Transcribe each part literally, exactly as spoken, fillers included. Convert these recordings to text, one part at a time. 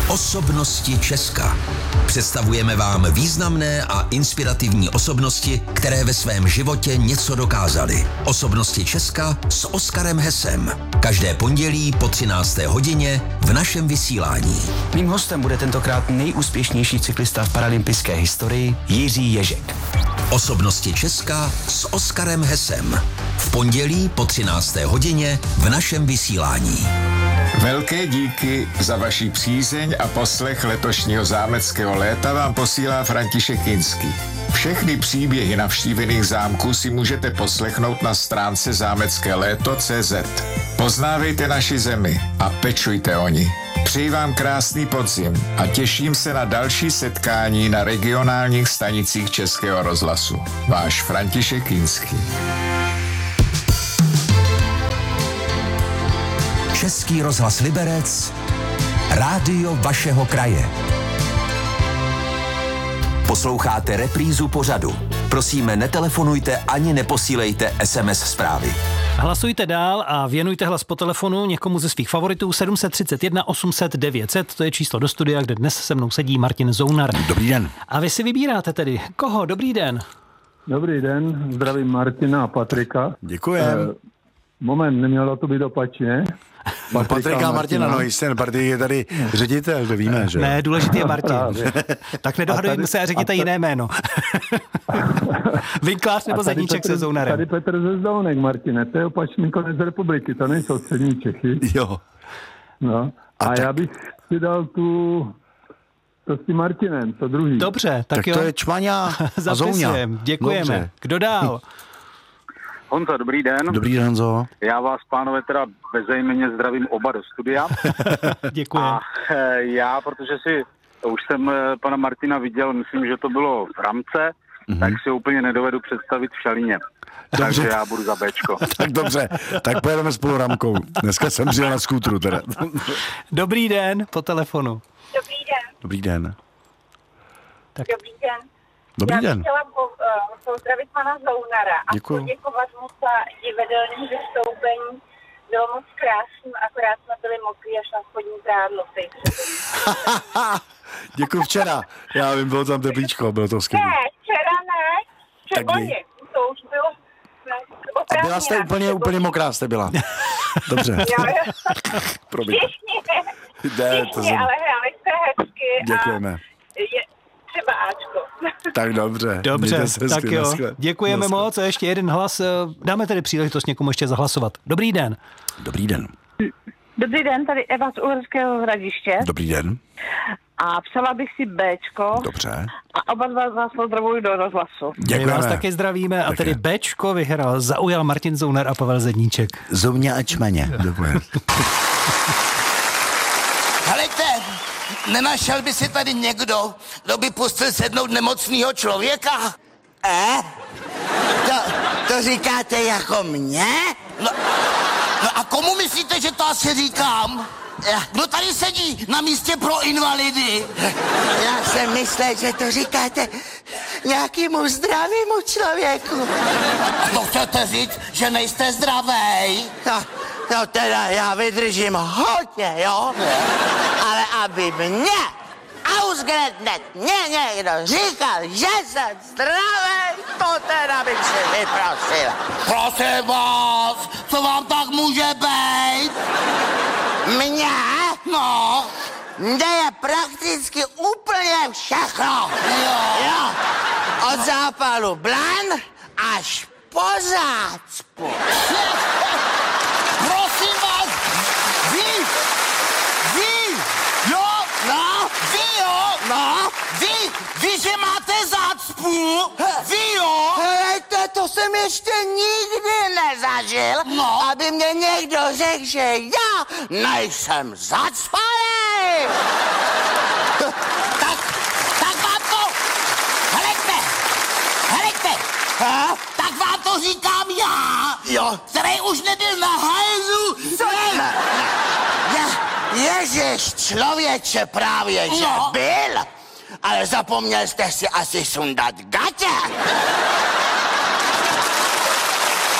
Osobnosti Česka. Představujeme vám významné a inspirativní osobnosti, které ve svém životě něco dokázaly. Osobnosti Česka s Oskarem Hesem. Každé pondělí po třinácté hodině v našem vysílání. Mým hostem bude tentokrát nejúspěšnější cyklista v paralympijské historii Jiří Ježek. Osobnosti Česka s Oskarem Hesem. V pondělí po třinácté hodině v našem vysílání. Velké díky za vaši přízeň a poslech letošního zámeckého léta vám posílá František Kinský. Všechny příběhy navštívených zámků si můžete poslechnout na stránce zámecké léto tečka cé zet. Poznávejte naši zemi a pečujte o ní. Přeji vám krásný podzim a těším se na další setkání na regionálních stanicích Českého rozhlasu. Váš František Kinský. Český rozhlas Liberec, rádio vašeho kraje. Posloucháte reprízu pořadu. Prosíme, netelefonujte ani neposílejte es em es zprávy. Hlasujte dál a věnujte hlas po telefonu někomu ze svých favoritů. sedm set třicet jedna osm set devět set, to je číslo do studia, kde dnes se mnou sedí Martin Zounar. Dobrý den. A vy si vybíráte tedy. Koho? Dobrý den. Dobrý den, zdravím Martina a Patrika. Děkujem. Eh, moment, nemělo to být opačně. No, Patrika a Martina, no jistě, Patrik je tady ředitel, to víme, že? Ne, důležitý je Martin. Tak nedohadujeme se a řekněte jiné jméno. Vinklář nebo Zedníček se Zounarem? Tady Petr ze Zdounek, Martine, to je opačný konec republiky, to nejsou střední Čechy. Jo. No, a, a já bych si dal tu, to s tím Martinem, to druhý. Dobře, tak, tak jo. to je Čmaňa a Zouňa. Děkujeme. Dobře. Kdo dál? Honzo, dobrý den. Dobrý den, Honzo. Já vás, pánové, teda bezejmenně zdravím oba do studia. Děkuji. A e, já, protože si, už jsem e, pana Martina viděl, myslím, že to bylo v Ramce, mm-hmm. tak si úplně nedovedu představit v Šalíně. Dobře. Takže já budu za Bčko. Tak dobře, tak pojedeme spolu Ramkou. Dneska jsem přijel na skútru teda. Dobrý den, po telefonu. Dobrý den. Dobrý den. Tak. Dobrý den. Dobrý Já bych den. chtěla po, uh, pozdravit pana Zounara a Děkuju. poděkovat mu za divadelní vystoupení. Bylo moc krásný, akorát jsme byli mokrý až na spodní prádlo. Děkuji včera. Já vím, bylo tam teplíčko, bylo to skvělé. Ne, včera ne, přebolně. To už bylo... A byla jste úplně, úplně mokrá jste byla. Dobře. Jo, jo. Promiň. Všichni, Ne, všichni to jsem... ale hráli jste hezky. Děkujeme. A je třeba Ačko. Tak dobře. Dobře, se tak jo. Naschle. Děkujeme Naschle. moc a ještě jeden hlas. Dáme tedy příležitost někomu ještě zahlasovat. Dobrý den. Dobrý den. Dobrý den, tady Eva z Uherského Hradiště. Dobrý den. A psala bych si Bčko. Dobře. A oba dva vás pozdravuji do rozhlasu. My vás taky zdravíme a tedy Bčko vyhrál, zaujal Martin Zounar a Pavel Zedníček. Zouňa a Čmaně. Děkuji. Helejte, nenašel by si tady někdo, kdo by pustil sednout nemocného člověka? Eh? To, to říkáte jako mě? No, no a komu myslíte, že to asi říkám? Kdo tady sedí na místě pro invalidy? Já jsem myslel, že to říkáte nějakému zdravému člověku. A to chcete říct, že nejste zdravej? No, no teda já vydržím hodně, jo? Ale aby mě, ausgerechnet mě někdo říkal, že jsem zdravej, to teda bych si vyprosil. Prosím vás, co vám tak může být? Mně? No. Mně je prakticky úplně všechno. Jo. Jo. Od zápalu blan až po zácpu. Prosím vás, vy, vy, jo, no, vy, jo, no, vy, vy, že máte zácpu, vy, jo. Helejte, to jsem ještě nikdy nezažil, no. Aby mě někdo řekl, že já nejsem zacpaný. tak, tak vám to, helejte, helejte, ha? Tak vám to říkám já, jo, který už nebyl na hajzu. Co ne? Je, Ježiš, člověče, právě, no. Že byl, ale zapomněl jste si asi sundat gatě.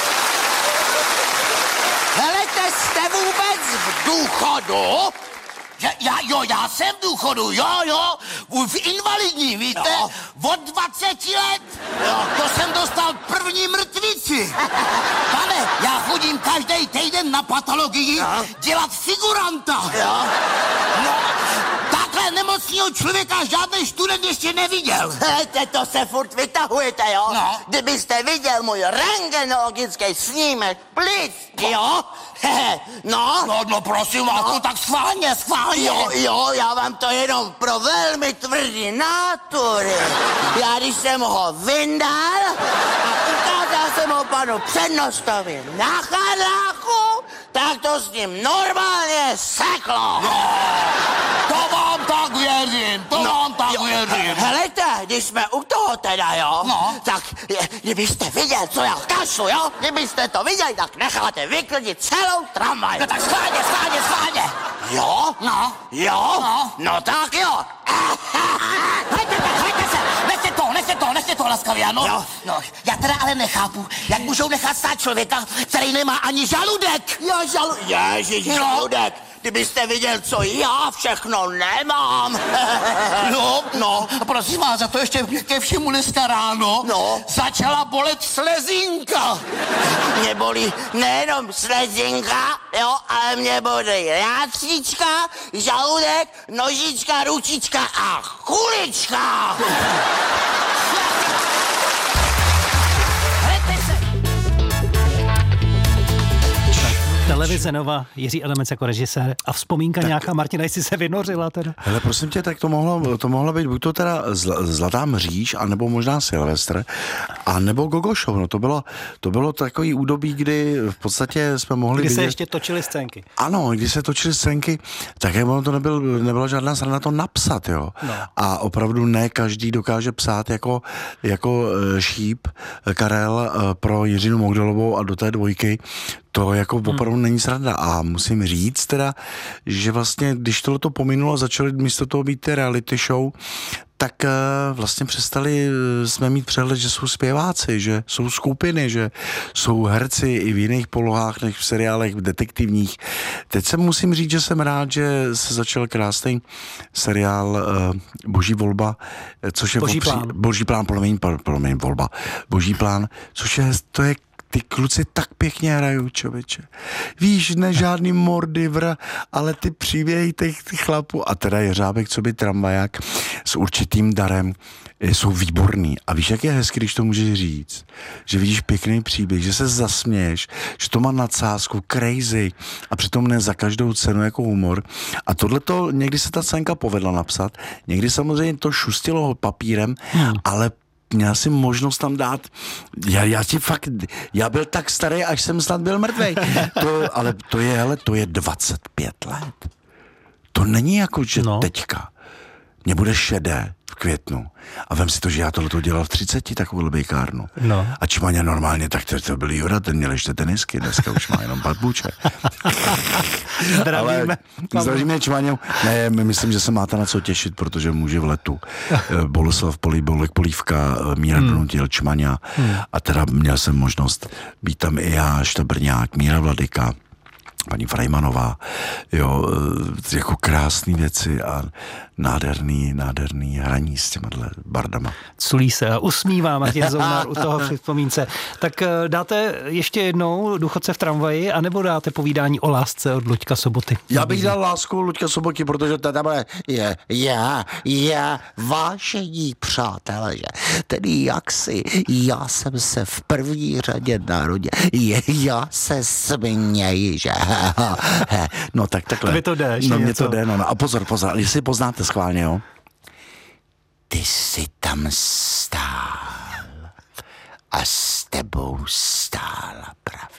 Helejte, jste vůbec v důchodu? Já, já, jo, já jsem v důchodu, jo, jo, v invalidní, víte, jo. Od dvaceti let, jo, to jsem dostal první mrtvici. Pane, já chodím každý týden na patologii jo. dělat figuranta. Jo. No, takhle nemocného člověka žádný student ještě neviděl. Hejte, to se furt vytahujete, jo? No. Kdybyste viděl můj rentgenologický snímek plic, jo? No. No, no prosím vás, no. tak schválně, schválně. Jo, jo, já vám to jenom pro velmi tvrdý nátury. Já když jsem ho vyndal a ukázal jsem ho panu přednostovi na Charláku, tak to s ním normálně seklo. No, to vám tak věřím, to no, vám tak jo, věřím. Helejte, když jsme u toho teda, jo, no. tak kdybyste viděl, co já kašlu, jo, kdybyste to viděli, tak necháte vyklidit celou tramvaj. No tak schválně, schválně, schválně. Jo? No. Jo? No. No tak jo. Hejte se, hejte se, nechte to, nechte to, nechte to laskavě, ano? Jo. No, já teda ale nechápu, jak můžou nechat stát člověka, který nemá ani žaludek. Já žalu... Ježiš, no. žaludek. Kdybyste viděl, co já všechno nemám. No, no, a prosím vás, za to ještě ke všemu dneska ráno no. začala bolet slezinka. Mě bolí nejenom slezinka, jo, ale mě bolí rátříčka, žaludek, nožička, ručička a kulička. Televize Nova, Jiří Adamec jako režisér a vzpomínka tak, nějaká, Martina, jestli se vynořila teda. Hele, prosím tě, tak to mohlo, to mohlo být buď to teda zl, Zlatá mříž, anebo možná Silvestr, anebo Gogo Show. No to bylo, to bylo takový údobí, kdy v podstatě jsme mohli Kdy vidět... se ještě točily scénky. Ano, když se točily scénky, tak ono to nebyl, nebyla žádná sranda to napsat, jo. No. A opravdu ne každý dokáže psát jako, jako šíp Karel pro Jiřinu Mogdalovou a do té dvojky. To jako opravdu hmm. není sranda a musím říct teda, že vlastně, když tohleto pominulo a začaly místo toho být ty reality show, tak uh, vlastně přestali uh, jsme mít přehled, že jsou zpěváci, že jsou skupiny, že jsou herci i v jiných polohách než v seriálech detektivních. Teď se musím říct, že jsem rád, že se začal krásný seriál uh, Boží volba, což je Boží opří, plán. Boží plán, promiň, promiň, volba. Boží plán, což je, to je ty kluci tak pěkně hrajou, člověče. Víš, ne žádný mordivr, ale ty příběhy těch chlapů, a teda Jeřábek, co by tramvaják, s určitým darem, jsou výborný. A víš, jak je hezky, když to můžeš říct, že vidíš pěkný příběh, že se zasměješ, že to má nadsázku, crazy, a přitom ne za každou cenu jako humor. A tohleto, někdy se ta scénka povedla napsat, někdy samozřejmě to šustilo papírem, hmm. ale měl jsem možnost tam dát, já, já ti fakt, já byl tak starý, až jsem snad byl mrtvej. To, ale to je, hele, to je dvacet pět let. To není jako, že no. teďka. Mně bude šedé v květnu. A vem si to, že já tohleto dělal v třiceti, takovou lbejkárnu. No. A Čmaně normálně, tak to, to byl Jura, ten měl ještě tenisky, dneska už má jenom patbuče. Zdravíme. Ale zdravíme Čmaňu. Ne, myslím, že se máte na co těšit, protože může v letu. Boleslav Polí, Bolek Polívka, Míra hmm. Donutil, Čmaňa. Hmm. A teda měl jsem možnost být tam i já, Štabrňák, Míra Vladyka, paní Frejmanová, jo, jako krásné věci a nádherný, nádherný hraní s těmahle bardama. Culí se a usmívá Martin Zounár u toho při vzpomínce. Tak dáte ještě jednou Důchodce v tramvaji, anebo dáte povídání o lásce od Luďka Soboty? Já bych dal lásku Luďka Soboty, protože tady bude je, já, já, vážení přátelé, že tedy jak si, já jsem se v první řadě narodil, je, já se směji, že no tak takhle. Tobě to jde, no mě to jde, no, no a pozor, pozor, jestli poznáte schválně, jo. Ty jsi tam stál a s tebou stála pravda.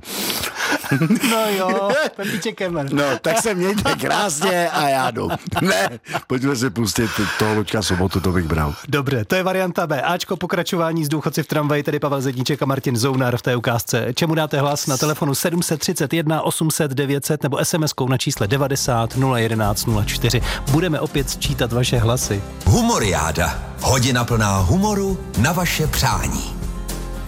No jo, Pepíček Kemer. No, tak se mějte krásně a já jdu. Ne, pojďme si pustit toho Luďka Sobotu, to bych bral. Dobře, to je varianta B. Ačko, pokračování s Důchodci v tramvaji, tedy Pavel Zedníček a Martin Zounár v té ukázce. Čemu dáte hlas? Na telefonu sedm set třicet jedna osm set devět set nebo es em eskou na čísle devadesát nula jedenáct nula čtyři. Budeme opět sčítat vaše hlasy. Humoriáda. Hodina plná humoru na vaše přání.